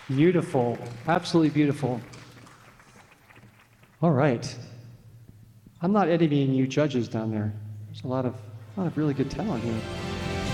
Beautiful. Absolutely beautiful. All right. I'm not envying you judges down there. There's a lot of really good talent here.